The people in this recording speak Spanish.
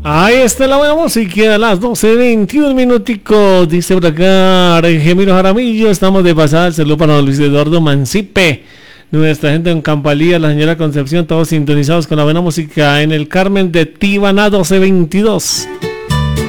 Ahí está la buena música a las 12:21 minuticos. Dice por acá Gemiro Jaramillo. Estamos de pasada. El saludo para Luis Eduardo Mancipe, nuestra gente en Campalía, la señora Concepción, todos sintonizados con la buena música en el Carmen de Tibana 12:22.